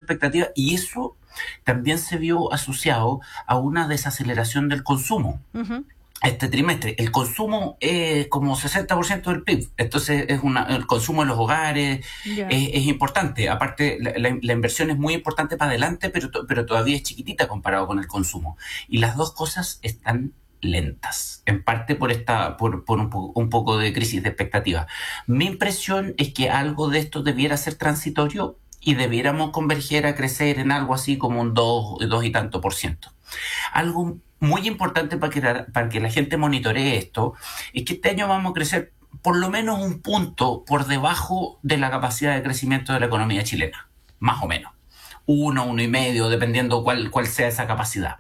expectativa, y eso también se vio asociado a una desaceleración del consumo. Uh-huh. Este trimestre, el consumo es como 60% del PIB, entonces el consumo en los hogares es importante. Aparte, la inversión es muy importante para adelante, pero todavía es chiquitita comparado con el consumo. Y las dos cosas están lentas, en parte por un poco de crisis de expectativa. Mi impresión es que algo de esto debiera ser transitorio y debiéramos converger a crecer en algo así como un 2 y tanto %. Algo muy importante para que la gente monitoree esto es que este año vamos a crecer por lo menos un punto por debajo de la capacidad de crecimiento de la economía chilena, más o menos. 1,5, dependiendo cuál sea esa capacidad.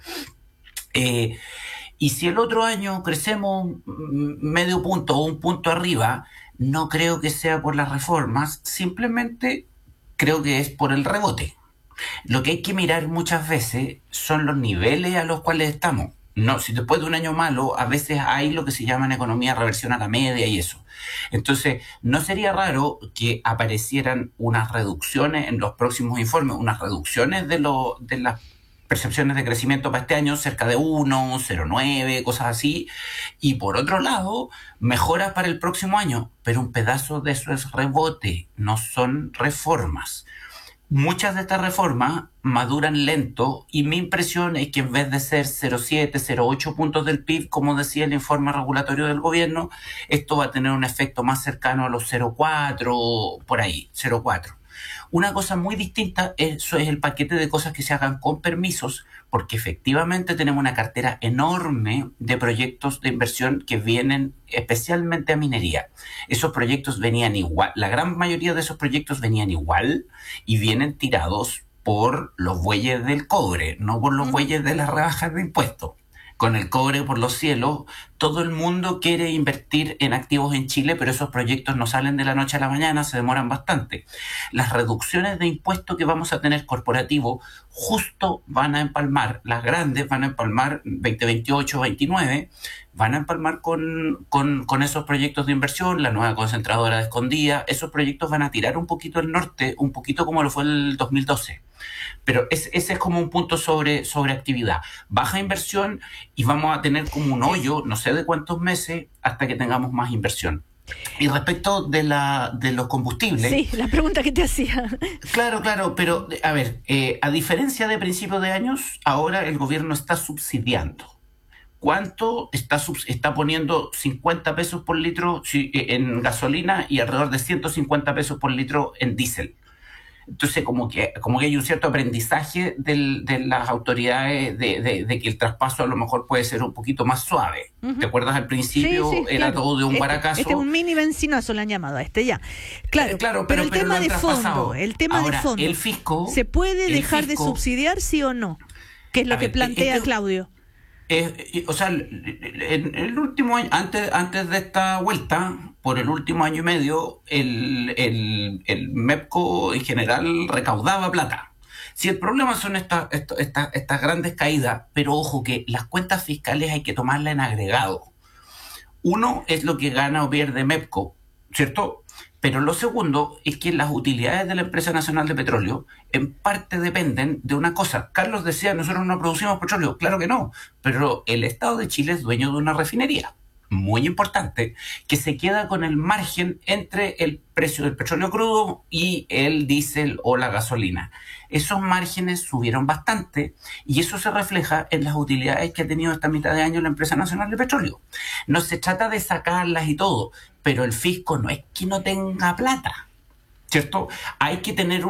Y si el otro año crecemos medio punto o un punto arriba, no creo que sea por las reformas, simplemente creo que es por el rebote. Lo que hay que mirar muchas veces son los niveles a los cuales estamos. No, si después de un año malo, a veces hay lo que se llama en economía reversión a la media y eso. Entonces, no sería raro que aparecieran unas reducciones en los próximos informes, unas reducciones de las percepciones de crecimiento para este año, cerca de 1, 0,9, cosas así. Y por otro lado, mejoras para el próximo año, pero un pedazo de eso es rebote, no son reformas. Muchas de estas reformas maduran lento y mi impresión es que en vez de ser 0,7, 0,8 puntos del PIB, como decía el informe regulatorio del gobierno, esto va a tener un efecto más cercano a los 0,4, por ahí, 0,4. Una cosa muy distinta, eso es el paquete de cosas que se hagan con permisos, porque efectivamente tenemos una cartera enorme de proyectos de inversión que vienen especialmente a minería. Esos proyectos venían igual, la gran mayoría de esos proyectos venían igual y vienen tirados por los bueyes del cobre, no por los bueyes de las rebajas de impuestos. Con el cobre por los cielos, todo el mundo quiere invertir en activos en Chile, pero esos proyectos no salen de la noche a la mañana, se demoran bastante. Las reducciones de impuestos que vamos a tener corporativo justo van a empalmar, las grandes van a empalmar 2028, 2029, van a empalmar con esos proyectos de inversión, la nueva concentradora de Escondida, esos proyectos van a tirar un poquito el norte, un poquito como lo fue el 2012. Pero ese es como un punto sobre actividad. Baja inversión y vamos a tener como un hoyo, no sé de cuántos meses, hasta que tengamos más inversión. Y respecto de los combustibles... Sí, la pregunta que te hacía. Claro, pero a ver, a diferencia de principios de años, ahora el gobierno está subsidiando. ¿Cuánto está poniendo 50 pesos por litro en gasolina y alrededor de 150 pesos por litro en diésel? Entonces, como que hay un cierto aprendizaje de las autoridades de que el traspaso a lo mejor puede ser un poquito más suave. Uh-huh. ¿Te acuerdas al principio? Sí, era claro. Todo de un baracazo. Este es un mini benzinazo, le han llamado a ya. Claro, pero el tema de fondo, Ahora, el fisco... ¿Se puede dejar de subsidiar, sí o no? Que es lo que plantea Claudio. O sea, en el último año, antes de esta vuelta, por el último año y medio, el MEPCO en general recaudaba plata. Si el problema son estas grandes caídas, pero ojo que las cuentas fiscales hay que tomarlas en agregado. Uno es lo que gana o pierde MEPCO, ¿cierto? Pero lo segundo es que las utilidades de la Empresa Nacional de Petróleo en parte dependen de una cosa. Carlos decía, nosotros no producimos petróleo. Claro que no, pero el Estado de Chile es dueño de una refinería muy importante que se queda con el margen entre el precio del petróleo crudo y el diésel o la gasolina. Esos márgenes subieron bastante y eso se refleja en las utilidades que ha tenido esta mitad de año la Empresa Nacional de Petróleo. No se trata de sacarlas y todo, pero el fisco no es que no tenga plata, ¿cierto? Hay que tener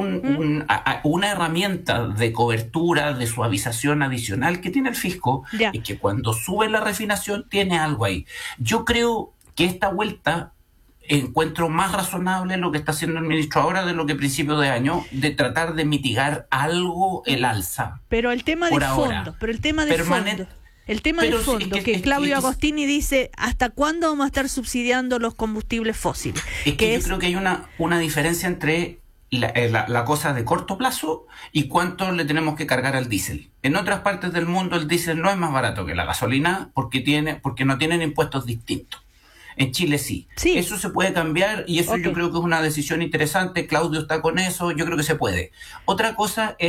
una herramienta de cobertura, de suavización adicional que tiene el fisco y que cuando sube la refinación tiene algo ahí. Yo creo que esta vuelta encuentro más razonable lo que está haciendo el ministro ahora de lo que a principios de año, de tratar de mitigar algo el alza. Pero el tema de fondo, El tema de fondo, que Claudio Agostini dice, ¿hasta cuándo vamos a estar subsidiando los combustibles fósiles? Yo creo que hay una diferencia entre la cosa de corto plazo y cuánto le tenemos que cargar al diésel. En otras partes del mundo el diésel no es más barato que la gasolina porque no tienen impuestos distintos. En Chile sí. Eso se puede cambiar y eso yo creo que es una decisión interesante. Claudio está con eso, yo creo que se puede. Otra cosa es